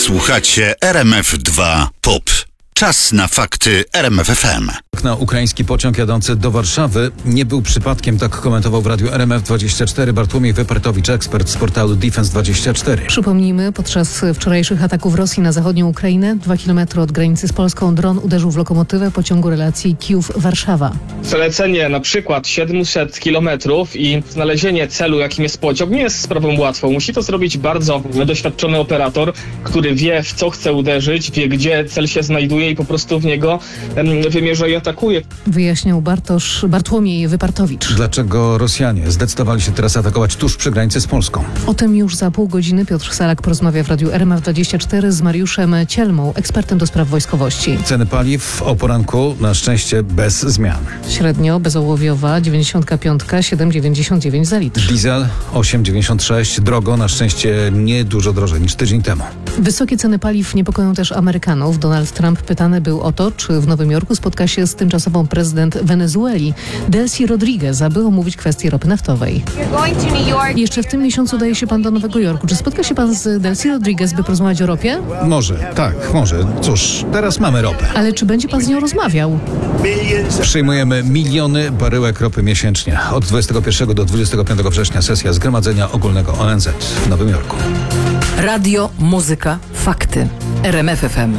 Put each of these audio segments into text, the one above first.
Słuchacie RMF2 POP. Czas na fakty RMF FM. Na ukraiński pociąg jadący do Warszawy nie był przypadkiem, tak komentował w radiu RMF24 Bartłomiej Wypertowicz, ekspert z portalu Defense24. Przypomnijmy, podczas wczorajszych ataków Rosji na zachodnią Ukrainę, 2 km od granicy z Polską, dron uderzył w lokomotywę pociągu relacji Kijów-Warszawa. Przelecenie na przykład 700 km i znalezienie celu, jakim jest pociąg, nie jest sprawą łatwą. Musi to zrobić bardzo doświadczony operator, który wie, w co chce uderzyć, wie, gdzie cel się znajduje i po prostu w niego wymierza i atakuje. Wyjaśniał Bartłomiej Wypertowicz. Dlaczego Rosjanie zdecydowali się teraz atakować tuż przy granicy z Polską? O tym już za pół godziny Piotr Salak porozmawia w radiu RMF24 z Mariuszem Cielmą, ekspertem do spraw wojskowości. Ceny paliw o poranku na szczęście bez zmian. Średnio bezołowiowa 95, 7,99 za litr. Diesel 8,96, drogo, na szczęście nie dużo drożej niż tydzień temu. Wysokie ceny paliw niepokoją też Amerykanów. Donald Trump pytany był o to, czy w Nowym Jorku spotka się z tymczasową prezydent Wenezueli, Delcy Rodriguez, aby omówić kwestię ropy naftowej. Jeszcze w tym miesiącu udaje się pan do Nowego Jorku. Czy spotka się pan z Delcy Rodriguez, by porozmawiać o ropie? Może, tak, może. Cóż, teraz mamy ropę. Ale czy będzie pan z nią rozmawiał? Przyjmujemy miliony baryłek ropy miesięcznie. Od 21 do 25 września sesja Zgromadzenia Ogólnego ONZ w Nowym Jorku. Radio, muzyka, fakty. RMF FM.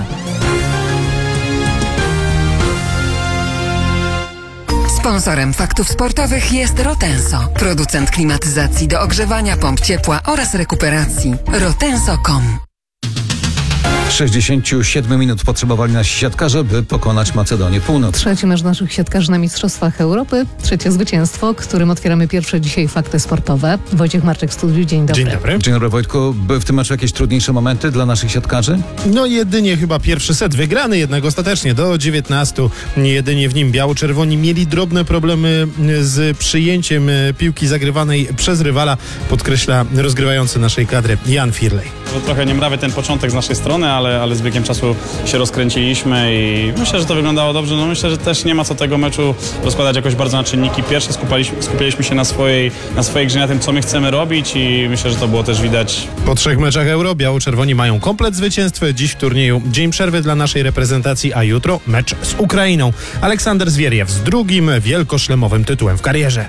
Sponsorem faktów sportowych jest Rotenso, producent klimatyzacji do ogrzewania, pomp ciepła oraz rekuperacji. Rotenso.com. 67 minut potrzebowali nasi siatkarze, by pokonać Macedonię Północną. Trzeci mecz naszych siatkarzy na Mistrzostwach Europy. Trzecie zwycięstwo, którym otwieramy pierwsze dzisiaj fakty sportowe. Wojciech Marczek w studiu. Dzień dobry. Dzień dobry. Dzień dobry, Wojtku. Były w tym meczu jakieś trudniejsze momenty dla naszych siatkarzy? No jedynie chyba pierwszy set wygrany jednak ostatecznie do 19. Jedynie w nim biało-czerwoni mieli drobne problemy z przyjęciem piłki zagrywanej przez rywala, podkreśla rozgrywający naszej kadry Jan Firlej. Trochę niemrawy ten początek z naszej strony, ale z biegiem czasu się rozkręciliśmy i myślę, że to wyglądało dobrze. No myślę, że też nie ma co tego meczu rozkładać jakoś bardzo na czynniki pierwsze. Skupialiśmy się na swojej grze, na tym, co my chcemy robić i myślę, że to było też widać. Po 3 meczach Euro biało-czerwoni mają komplet zwycięstw. Dziś w turnieju dzień przerwy dla naszej reprezentacji, a jutro mecz z Ukrainą. Aleksander Zwieriew z drugim wielkoszlemowym tytułem w karierze.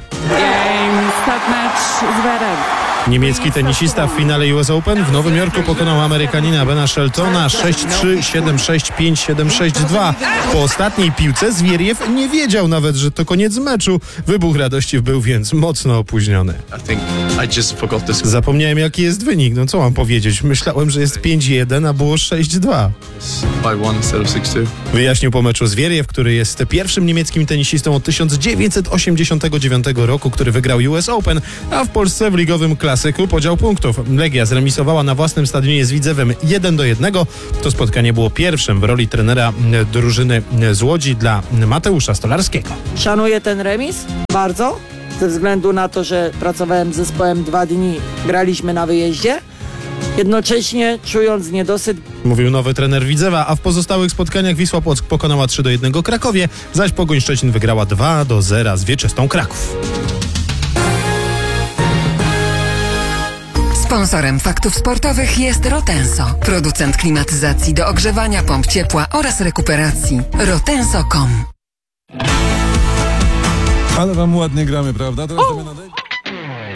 Niemiecki tenisista w finale US Open w Nowym Jorku pokonał Amerykanina Bena Sheltona 6-3, 7-6, 5-7, 6-2. Po ostatniej piłce Zwieriew nie wiedział nawet, że to koniec meczu. Wybuch radości był więc mocno opóźniony. Zapomniałem, jaki jest wynik. No co mam powiedzieć? Myślałem, że jest 5-1, a było 6-2. Wyjaśnił po meczu Zwieriew, który jest pierwszym niemieckim tenisistą od 1989 roku, który wygrał US Open, a w Polsce w ligowym klasyku podział punktów. Legia zremisowała na własnym stadionie z Widzewem 1-1. To spotkanie było pierwszym w roli trenera drużyny z Łodzi dla Mateusza Stolarskiego. Szanuję ten remis bardzo, ze względu na to, że pracowałem z zespołem 2 dni, graliśmy na wyjeździe. Jednocześnie czując niedosyt. Mówił nowy trener Widzewa, a w pozostałych spotkaniach Wisła Płock pokonała 3-1 Krakowie, zaś Pogoń Szczecin wygrała 2-0 z Wieczystą Kraków. Sponsorem faktów sportowych jest Rotenso, producent klimatyzacji do ogrzewania, pomp ciepła oraz rekuperacji. Rotenso.com. Ale wam ładnie gramy, prawda? Teraz